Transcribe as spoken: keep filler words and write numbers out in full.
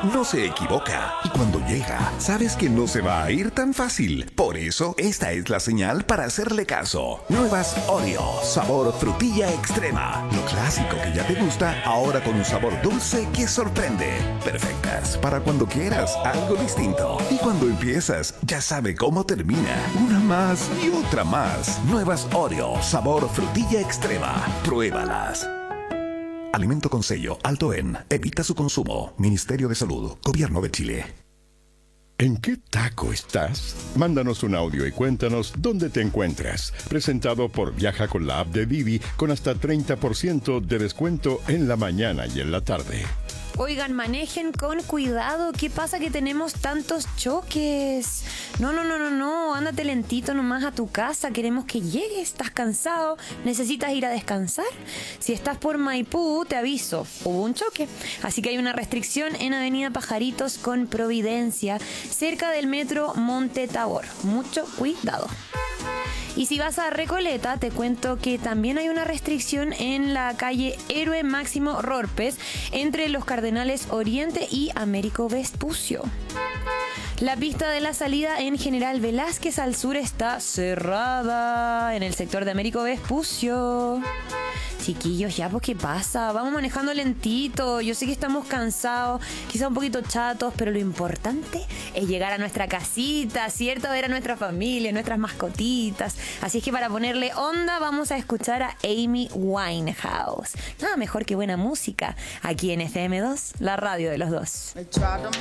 no se equivoca. Y cuando llega, sabes que no se va a ir tan fácil. Por eso, esta es la señal para hacerle caso. Nuevas Oreo, sabor frutilla extrema. Lo clásico que ya te gusta, ahora con un sabor dulce que sorprende. Perfectas para cuando quieras algo distinto. Y cuando empiezas, ya sabe cómo termina. Una más y otra más. Nuevas Oreo, sabor frutilla extrema. Pruébalas. Alimento con sello alto en. Evita su consumo. Ministerio de Salud. Gobierno de Chile. ¿En qué taco estás? Mándanos un audio y cuéntanos dónde te encuentras. Presentado por Viaja con la app de Didi con hasta treinta por ciento de descuento en la mañana y en la tarde. Oigan, manejen con cuidado. ¿Qué pasa que tenemos tantos choques? No, no, no, no, no. Ándate lentito nomás a tu casa. Queremos que llegues. ¿Estás cansado? ¿Necesitas ir a descansar? Si estás por Maipú, te aviso. Hubo un choque. Así que hay una restricción en Avenida Pajaritos con Providencia, cerca del metro Monte Tabor. Mucho cuidado. Y si vas a Recoleta, te cuento que también hay una restricción en la calle Héroe Máximo Rorpes, entre los Cardenales Oriente y Américo Vespucio. La pista de la salida en General Velázquez al sur está cerrada en el sector de Américo Vespucio. Chiquillos, ya, pues, ¿qué pasa? Vamos manejando lentito. Yo sé que estamos cansados, quizá un poquito chatos, pero lo importante es llegar a nuestra casita, ¿cierto? A ver a nuestra familia, nuestras mascotitas. Así es que para ponerle onda vamos a escuchar a Amy Winehouse. Nada mejor que buena música aquí en F M dos, la radio de los dos.